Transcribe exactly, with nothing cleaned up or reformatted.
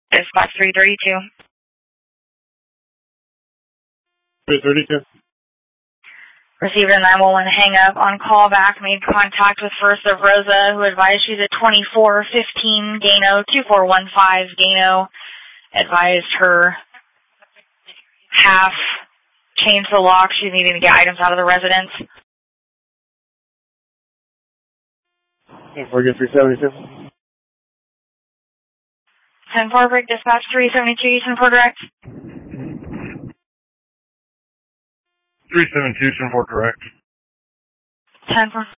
Dispatch three thirty-two. three thirty-two. Received a nine one one hang up. On call back, made contact with First of Rosa, who advised she's at twenty-four fifteen Gano, two four one five Gano. Advised her half changed the lock. She's needing to get items out of the residence. ten four, get three seventy-two. ten four, break dispatch three seventy-two, ten four direct. three seventy-two, ten four direct. ten four.